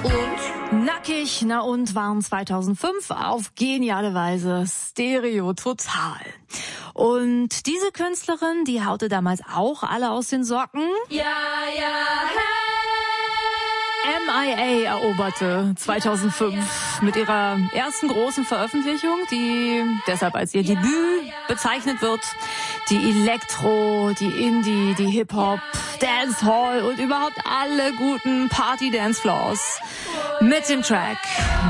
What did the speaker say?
Und? Nackig, na und, waren 2005 auf geniale Weise Stereo Total. Und diese Künstlerin, die haute damals auch alle aus den Socken. Ja, ja, hey. MIA eroberte 2005 mit ihrer ersten großen Veröffentlichung, die deshalb als ihr Debüt bezeichnet wird. Die Elektro, die Indie, die Hip-Hop, Dancehall und überhaupt alle guten Party-Dancefloors mit dem Track